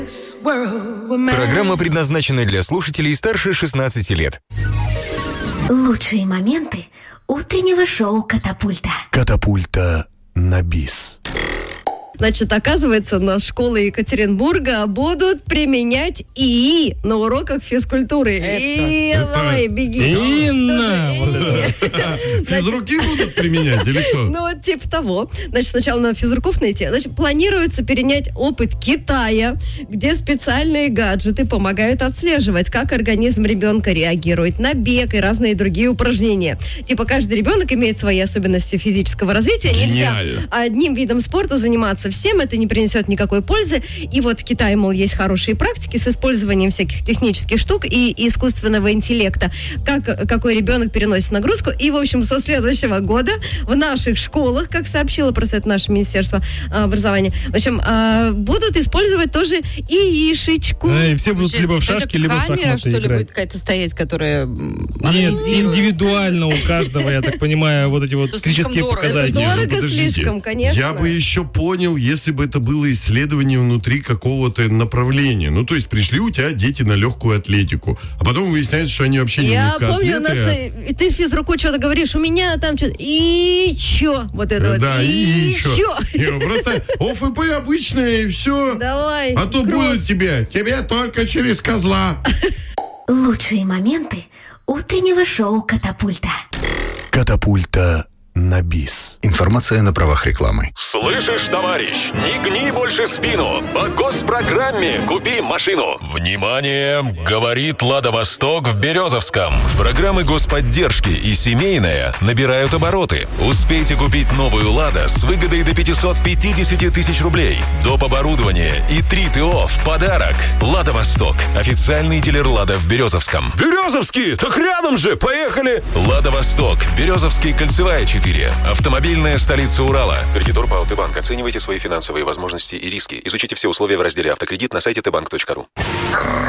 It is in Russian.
Программа предназначена для слушателей старше 16 лет. Лучшие моменты утреннего шоу «Катапульта». Катапульта на бис. Значит, оказывается, у нас школы Екатеринбурга будут применять ИИ на уроках физкультуры. Давай, беги. Инна! Физруки будут применять или кто? Ну, вот типа того. Значит, сначала надо физруков найти. Значит, планируется перенять опыт Китая, где специальные гаджеты помогают отслеживать, как организм ребенка реагирует на бег и разные другие упражнения. Типа каждый ребенок имеет свои особенности физического развития. Нельзя одним видом спорта заниматься всем, это не принесет никакой пользы. И вот в Китае, мол, есть хорошие практики с использованием всяких технических штук и искусственного интеллекта, какой ребенок переносит нагрузку. И, в общем, со следующего года в наших школах, как сообщило просто это наше Министерство образования, в общем, будут использовать тоже ИИшечку. И все будут либо в шашки, либо в шахматы камера, что ли, играть. будет какая-то стоять, которая Нет, индивидуально у каждого, я так понимаю, вот эти вот физические показатели. Дорого подождите. слишком, конечно. Я бы еще понял, если бы это было исследование внутри какого-то направления. Ну, то есть пришли у тебя дети на легкую атлетику, а потом выясняется, что они вообще не Я легкоатлеты. помню, у нас ты физруку что-то говоришь, у меня там что-то, и чё? Вот это Да, вот, и чё? чё? Просто ОФП обычное, и все. Давай. А то будут тебе только через козла. Лучшие моменты утреннего шоу «Катапульта». Катапульта на бис. Информация на правах рекламы. Слышишь, товарищ, не гни больше спину. По госпрограмме купи машину. Внимание, говорит Лада Восток в Березовском. Программы господдержки и семейная набирают обороты. Успейте купить новую Лада с выгодой до 550 тысяч рублей. Доп. Оборудование и 3 ТО в подарок. Лада Восток. Официальный дилер Лада в Березовском. Березовский? Так рядом же, поехали! Лада Восток. Березовский, Кольцевая 4. Автомобильная столица Урала. Кредитор по АОТ-банк. Оценивайте свои финансовые возможности и риски. Изучите все условия в разделе «Автокредит» на сайте tbank.ru.